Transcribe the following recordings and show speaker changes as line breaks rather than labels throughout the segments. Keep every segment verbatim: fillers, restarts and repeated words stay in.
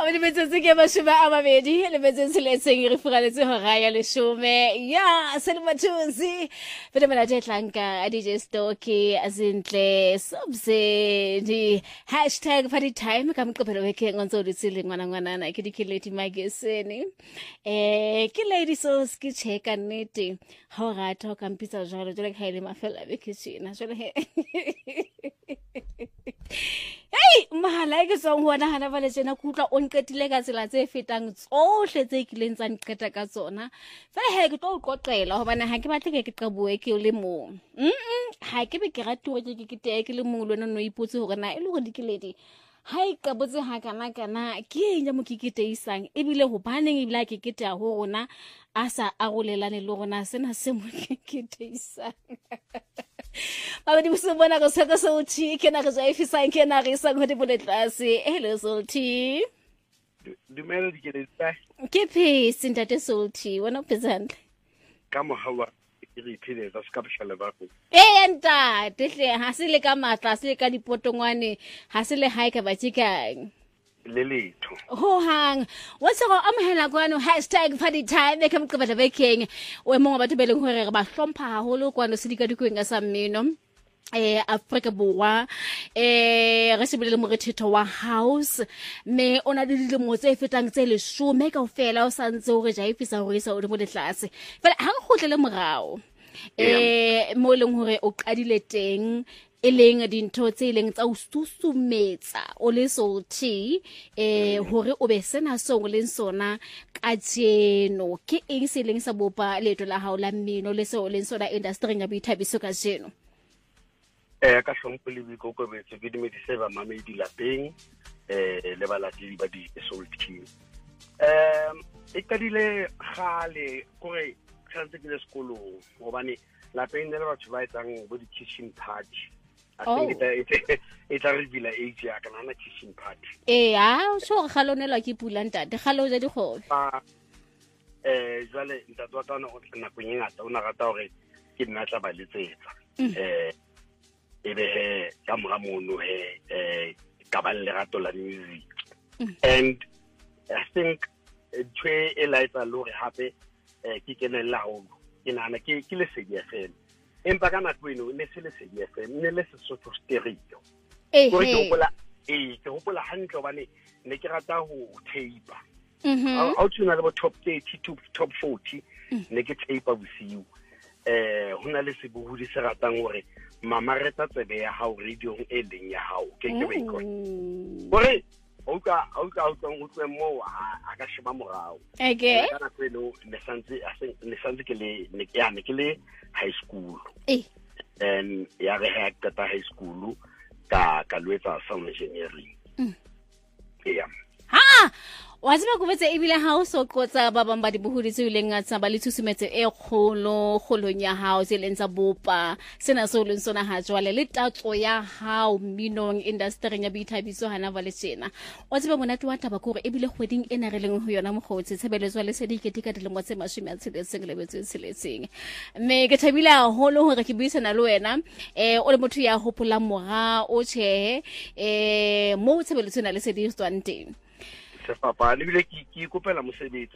o le metsotso ke mashome a mabedi le metsotso le tseng re furaletse hora ya leshome ya Selimathusi bele mala tetlanka a D J Stocky azinhle sobse di hashtag party time ka mqophelo weke ngonzo litsile ngwana ngwana na ke dikileti mageseni eh ke lady so ski check nnete ha ra tho ka mpitsa jalo jole ka ile mafela be kitchen jole he Hey, mahala ke song hona hana vale tsena kutla o nqetile ka tsela tse fetang tsohle tse kileng tsa nqeta ka tsona. Fela he ke tlo qoqela hobane ha ke batle ke ke qaboe ke le mong. Mm ha ke be ke ratuwe ke ke te ke le mong lona no ipotse hore na e le go dikeledi. Hai ka botse ha kana kana ke nya mo ke ke teisang ebile ho baneng ebile ke ke ta ho rona a sa arolelane le rona sena se mo ke teisang. Ba di busubona go seka so thi ke na go ja ifisa ke na re sa go di bole tlase hello Salty
dumela di ke tsa
ke peace ntate Salty wena phezant
ka mohawa ke re phile tsa ska bshale ba go
eh ntate hle ha se le ka matla se le ka dipotongwane ha se le hae ka ba tsikang
le letho
ho hang what's go amhela kwano hashtag party time e ke mqobela bekeng o mo batho beleng hore re ba hlompha haholo kwano se di ka dikweng sa mmino eh Afrika Borwa eh re sebile mo rethetho wa house me ona di dilemo tse fetang tse le shome ka ofela o santse o re ja ifisa hore sa o di mo letlase fela ha re khotlele morao eh mo leng hore o qadile teng eleng dintho tse ileng tsa o susumetsa o le Salty eh hore o be sena song le sona ka tseno ke eng se leng sa bopa leto la hao la mmino le se o leng sona industry ya boithabiso ka tseno
eh ka hlompho le biko go betse ke dimedise ba mamedi lapeng eh le balatedi ba di Salty um e kadile gale gore tsantse ke le sekolo gobane lapeng le batho ba etsang bo di kitchen party I think it it a reveal age ya kana na kitchen party
eh ha so galonelwa ke pula ntate galo ja di khobe
eh jale ntatwa tana o tsena go nyata o na rata hore ke nna tla ba letsetsa eh ebe he ka mora mono he eh ka ba le rato la music and I think twe e laitsa lore hape eh ke kenela ho ke nana ke ke le sedi fela empa kana kweno ne se le sedi fela ne le se sotho stereo
eh
go ke hopola eh ke hopola hantle bane ne ke rata ho tape
mhm
out to na le top thirty to top forty ne ke tape bosiu eh hona le se bohudi se ratang hore mama reta tsebe ya hao radio e leng ya hao ke ke be go gore o ka o ka o tsong o tswe mo a ka sheba morao
okay
kana kweno ne santse ne santse ke le ne ya ne ke le high school
eh
and ya re ha ka high school ka ka lwetsa sound engineering yeah
ha wa tseba go betse ebile ha o so qotsa ba bang ba di bohuditse ile ngatsa ba le thusumetse e kgolo kgolong ya hao se lentsa bopa sena so leng sona ha jwale le tatso ya hao minong industry ya boithabiso hana vale tsena o tseba monate wa taba gore ebile kgweding ena re leng ho yona mogotsi tshebeletswa le sedikete ka dilemo tse mashome a tsheletseng le betse tseletseng me ke thabile haholo hore ke buisana le wena eh o le motho ya hopola mora o che eh mo tshebeletswana le seditswana teng
se papa le bile ke ke kopela mosebetsi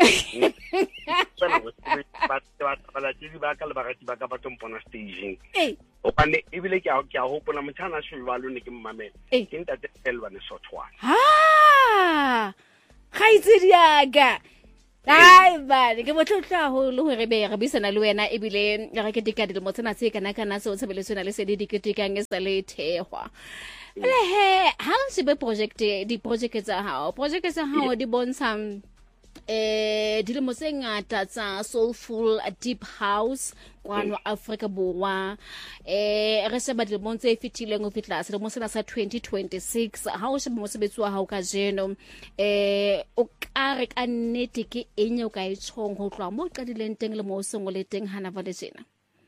ba ba ba la tedi ba ka le ba rati ba ka ba tompona staging o bane e bile ke a ke a hopola motshana shulwa lo ne ke mmamela ke ntate elwa ne sothwana
ha ga itse diaga ai ba ke botlotla ho le hore be re bisana le wena e bile re ke dikadile mo tsena tse kana kana se o tshebeletswana le se di diketekang e sa le thehwa le he ha se be project di project tsa hao project tsa hao di bontsha eh dilemo tse ngata tsa soulful deep house kwano Afrika Borwa eh re se ba dilemo tse fitileng o fitla se mo sena sa twenty twenty-six ha o se mo sebetsi wa hao ka jeno eh o ka re ka nnete ke eng o ka e tshong ho tloa mo qadileng teng le mo sengwe le teng hana vale tsena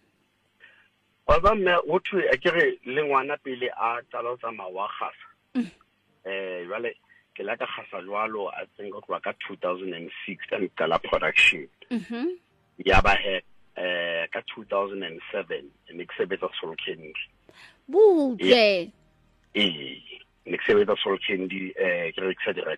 ba mme o thwe a kere le ngwana pele a tsala tsa mawa gasa eh jale ke la ka gasa jwalo a tsengo tloa ka two thousand six and kala production
mhm
ya ba he eh ka two thousand seven ne ke sebetsa Soul Candy
buke
eh ne ke sebetsa Soul Candy eh ke rekisa di records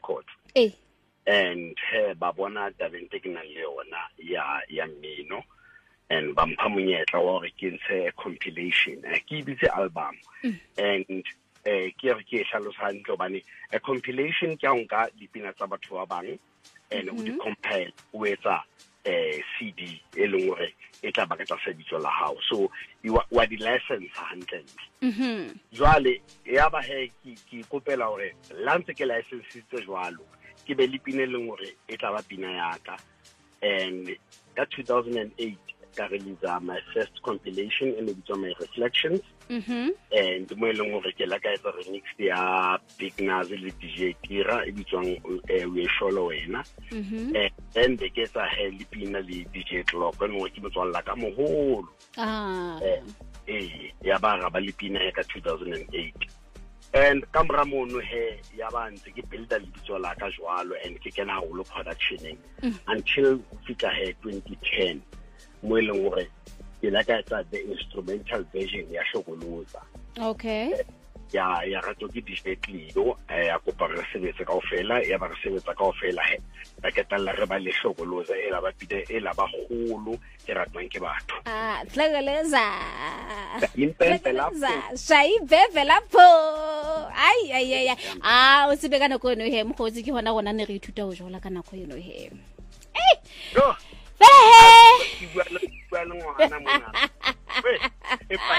eh
and he ba bona talent ke nang le yona ya ya mmino and ba mpha monyetla wa hore ke ntshe compilation ke bitse album and eh ke re ke hlalosa hantle bane a compilation ke nka dipina tsa batho ba bang and o di compile o etsa eh C D e leng hore e tla ba ka tsa sebitso la hao so wa di license hantle
mhm
jwale ya ba he ki ki kopela hore lantse ke license tse jwalo ke be le pina le ngore e tla ba pina ya ka and ka two thousand eight ka release my first compilation in the my reflections
mhm
and mo e leng hore ke la ka etsa remix ya Big Nazi le D J Tira e bitswang we sholo wena
mhm
and the ke tsa he le pina le D J Clock no ke motswalla ka moholo
ah
eh ya ba ga ba le pina ya ka two thousand eight and kamra mono he ya ba ntse ke builda le bitso la ka jwalo and ke kena holo productioning until fika he twenty ten mo e leng hore ke la ka etsa the instrumental version ya Shokoloza
okay
ya ya ratwa ke D J Clio ya kopa re sebetse kaofela ya ba re sebetsa kaofela he ba ke talla re ba le Shokoloza e la ba pide e la ba holo ke ratwang ke batho
ah Shokoloza
impempe lapho
shai bebe lapho ai ai ai ah o sebe kana ko no he mkhotsi ke hona gona ne re ithuta ho jola kana ko yeno he eh
no
he
well ngwana mona we e pa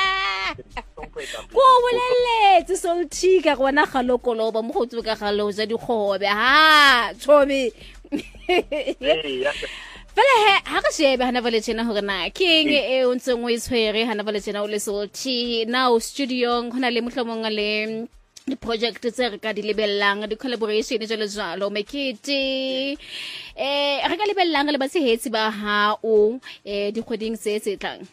ko boleletse soltika gona galokoloba mkhotsi ka galoja dikgobe ha chomi Fela he ha ka shebe hana vale tjena hore na king e o ntseng o itshwere hana vale tjena o le Salty now studio hona le mohlomong le di project tse re ka di lebellang di collaboration jalo jalo mekete eh re ka lebellang le ba tshehetsi ba ha o eh di kgoding se se tlang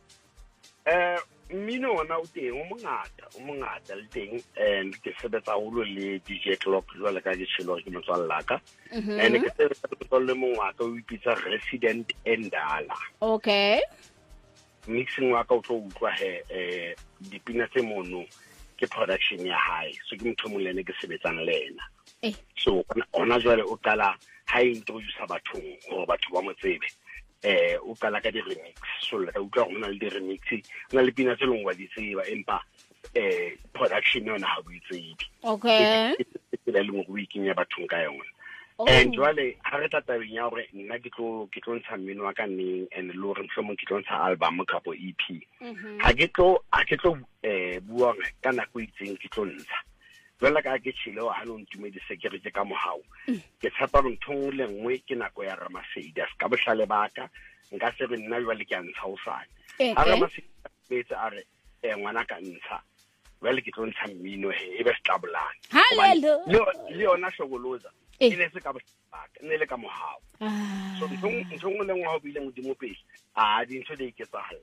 eh mmino ona o teng o mongata o mongata le teng and ke sebetsa holo le D J Clock jwale ka ke tshelo ke motswalla ka and ke sebetsa le mongwe wa ka o ipitsa Resident Endala
okay
mixing wa ka o tlo utlwa he eh dipina tse mono ke production ya hae so ke motho molene ke sebetsang le ena
eh
so ona jwale o qala ha introduce batho hore batho ba mo tsebe eh o kala ka di remix so le utlwa hona le di remix na le pina tse lengwa di tseba empa eh production yona ha bo itsebe
okay
le le mo weekend ya batho ka yona and jwale ha re tatabeng ya hore nna ke tlo ke tlo ntsha mmino wa ka neng and le hore mhlomong ke tlo ntsha album kapo E P ha ke tlo ha ke tlo eh bua ka nako itseng ke tlo ntsha jwale ka ke tshilo ha no ntumedi security ka mohau ke tsapa re nthong le nngwe ke nako ya Ramasedi a ska bohlale baka nka se re nna jwale ke a ntsha o sane ha Ramasedi betsa a re eh ngwana ka ntsha jwale ke tlo ntsha mmino he e be stablana
hallelujah
le yona Shokoloza ene se ka baka ne le ka mohau so nthong nthong le ngwa ho bile modimo pele a di ntho di iketsahala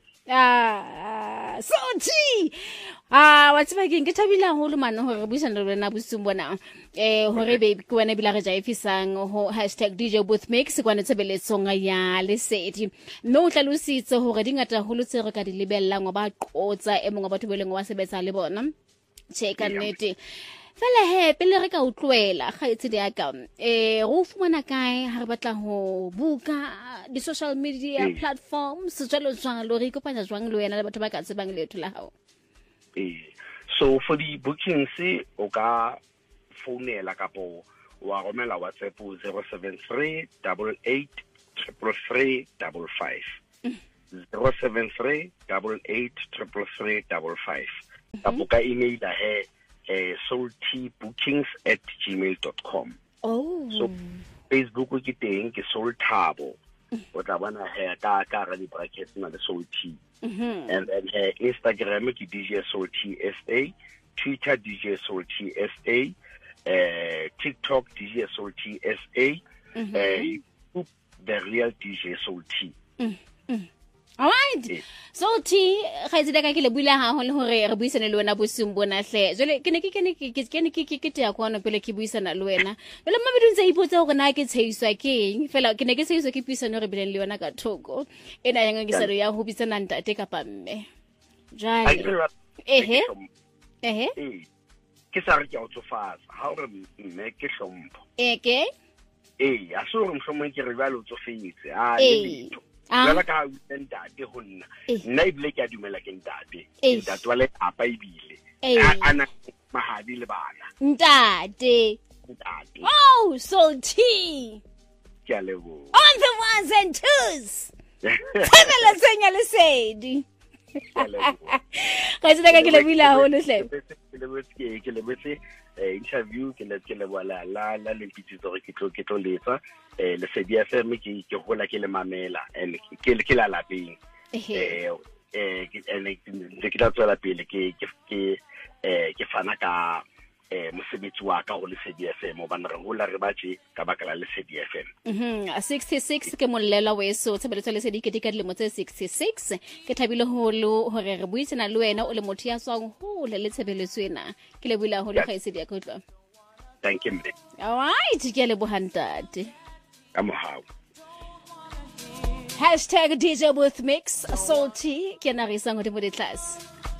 ah Salty ah wa tseba ke ke thabila holo mane hore buisana le na busung bona eh hore baby ke wena bila re ja ifisang ho hashtag D J Booth Mix kwana tsebeletsong ya Lesedi mme o tlalositse hore dingata holo tse re ka di lebellang ba qotsa e mongwe batho beleng wa sebetsa le bona check nnete fela he pele re ka utlwela ga itse di aka eh go fumana kae ha re batla ho buka di social media platforms jalo jalo re ikopanya jwang le wena le batho ba ka tsebang le thula hao
eh so for the bookings o ka phonela kapo wa romela WhatsApp zero seven three eight eight three three five five zero seven three eight eight three three five five kapo ka email a he eh saltybookings at gmail dot com
oh
so Facebook ke teng ke Salthabo o tla bona he ka ka ra di brackets na le Salty and then he Instagram ke D J Salty S A Twitter D J Salty S A eh TikTok D J Salty S A eh the real D J Salty
alright Salty ga itse ka ke le buile ha ho le hore re buisane le wena bosung bona hle jole ke ne ke ke ne ke ke ne ke ke ke ya kwana pele ke buisana le wena le mabedi ntse ipotsa hore na ke tsheiswa keng fela ke ne ke tsheiswa ke buisana re bileng le wena ka thoko ena yang ke sero ya ho buisana ntate ka pa mme jale ehe ehe
ke sa re ke a o tsofatsa ha o re mme ke hlompho
eke
ee a se gore mohlomong ke re jalo o tsofetse a le
ee
letho
ah
jwale ka ha o itse ntate ho nna
Eh.
nna ebile ke a dumela ke ntate
Eh.
ntate wa leapa ebile
Eh.
a a na mahadi le bana
ntate
ntate
oh salty
ke a leboha
on the ones and twos tshemela tsenya lesedi
Ke a leboha.
ga se ka ke le bila ho le hle
ke lebetse ke ke lebetse eh, interview ke le ke le wala la la le pititso re ke tlo ke tlo letsa eh le Lesedi F M ke ke hola ke le mamela and ke ke la lapeng eh eh ke ene ke tla tswela pele ke ke ke eh ke fana ka eh mosebetsi wa ka ho Lesedi F M ba re hola re batse ka baka la Lesedi F M
mhm sixty-six ke mollela weso tshebeletso le Lesedi ke di ka dilemo tse sixty-six ke thabile holo hore re buisana le wena o le motho ya swang hole le tshebeletso ena ke le bula holo ga Lesedi ya khotlo
thank you mbe
all right ke le bohantate
ka mohau
hashtag D J Booth Mix salty ke na re isang go di mo di class